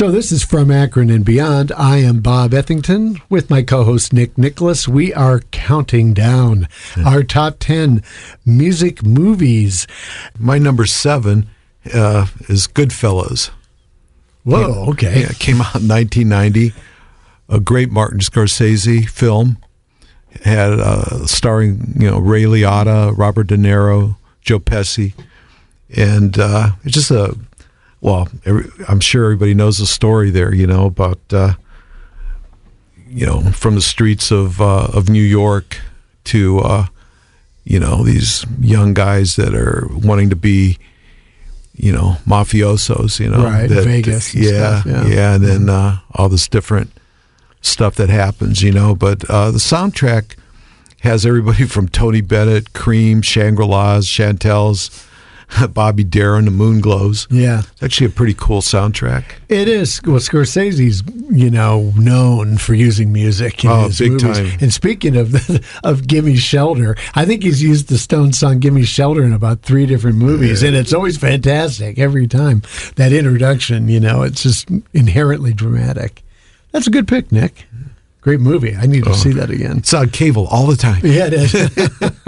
So this is From Akron and Beyond. I am Bob Ethington with my co-host Nick Nicholas. We are counting down our top 10 music movies. My number 7 is Goodfellas. Whoa, okay. Yeah, it came out in 1990. A great Martin Scorsese film. Had starring Ray Liotta, Robert De Niro, Joe Pesci, and it's just I'm sure everybody knows the story there. About from the streets of New York to these young guys that are wanting to be mafiosos. Right, Vegas. And stuff, and then all this different stuff that happens, but the soundtrack has everybody from Tony Bennett, Cream, Shangri-La's, Chantel's, Bobby Darin, the Moonglows. Yeah. It's actually a pretty cool soundtrack. It is. Well, Scorsese's, known for using music in his big movies. time. And speaking of Gimme Shelter, I think he's used the Stones song Gimme Shelter in about 3 different movies, and it's always fantastic every time. That introduction, it's just inherently dramatic. That's a good pick, Nick. Great movie. I need to see that again. It's on cable all the time. Yeah, it is.